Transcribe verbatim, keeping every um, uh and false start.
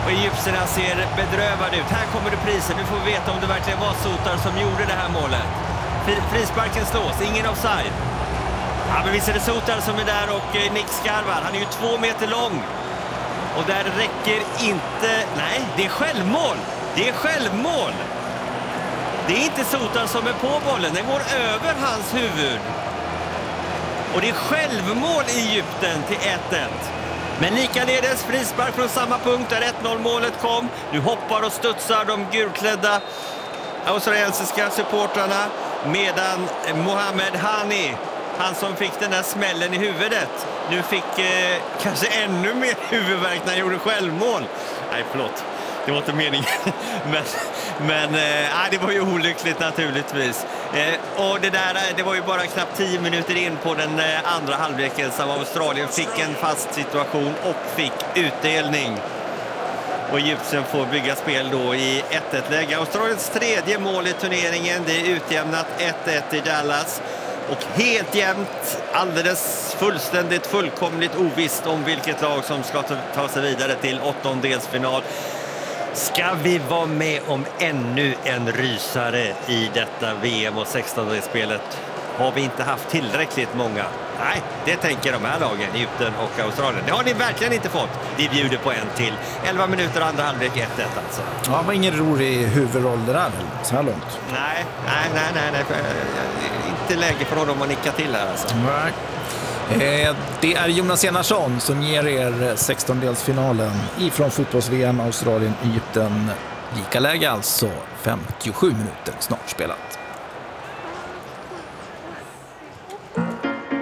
Och egyptierna ser bedrövad ut. Här kommer reprisen. Nu får vi veta om det verkligen var Sotar som gjorde det här målet. Frisparken slås, ingen offside. Ja, men visst är det Sotar som är där och Nick skarvar. Han är ju två meter lång. Och där räcker inte... Nej, det är självmål. Det är självmål. Det är inte Sotar som är på bollen. Den går över hans huvud. Och det är självmål i Egypten till ett ett. Men likaledes frispark från samma punkt där ett noll målet kom. Nu hoppar och studsar de gulklädda australiensiska supportrarna. Medan Mohamed Hani, han som fick den där smällen i huvudet, nu fick eh, kanske ännu mer huvudvärk när han gjorde självmål. Nej, förlåt. Det var inte meningen. men men eh, det var ju olyckligt naturligtvis. Eh, och det där, det var ju bara knappt tio minuter in på den eh, andra halvleken som Australien fick en fast situation och fick utdelning. Och Egypten får bygga spel då i ett ett-läge. Australiens tredje mål i turneringen. Det är utjämnat ett ett i Dallas. Och helt jämnt, alldeles fullständigt, fullkomligt ovisst om vilket lag som ska ta sig vidare till åttondelsfinal. Ska vi vara med om ännu en rysare i detta V M och sextondelspelet? Har vi inte haft tillräckligt många? Nej, det tänker de här lagen, Egypten och Australien. Det har ni verkligen inte fått. Vi bjuder på en till. elva minuter andra halvlek ett ett alltså. Ja, det var ingen rolig huvudroll det där så här långt. Nej, nej, nej, nej, nej. Inte läge för honom att nicka till här alltså. Nej. Eh, det är Jonas Enarsson som ger er sextondelsfinalen ifrån fotbolls-V M Australien-Egypten. Lika läge alltså, femtiosju minuter snart spelat.